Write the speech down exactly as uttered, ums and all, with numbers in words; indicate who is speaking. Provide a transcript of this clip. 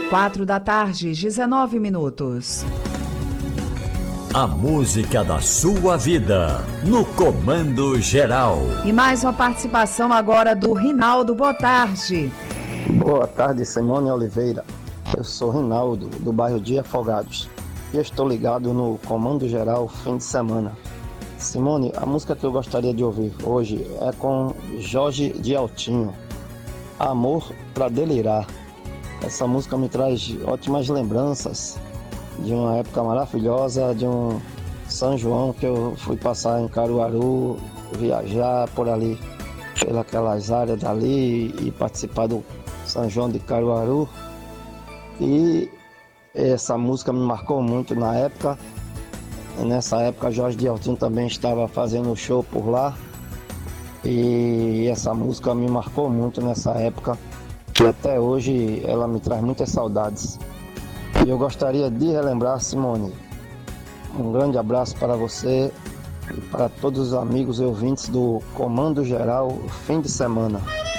Speaker 1: Quatro da tarde, dezenove minutos.
Speaker 2: A música da sua vida, no Comando Geral.
Speaker 1: E mais uma participação agora do Rinaldo. Boa tarde.
Speaker 3: Boa tarde, Simone Oliveira. Eu sou Rinaldo, do bairro de Afogados. E estou ligado no Comando Geral fim de semana. Simone, a música que eu gostaria de ouvir hoje é com Jorge de Altinho. Amor pra Delirar. Essa música me traz ótimas lembranças de uma época maravilhosa, de um São João que eu fui passar em Caruaru, viajar por ali, pelas áreas dali e participar do São João de Caruaru. E essa música me marcou muito na época. E nessa época Jorge de Altinho também estava fazendo show por lá. E essa música me marcou muito nessa época. E até hoje ela me traz muitas saudades. E eu gostaria de relembrar, Simone, um grande abraço para você e para todos os amigos e ouvintes do Comando Geral fim de semana.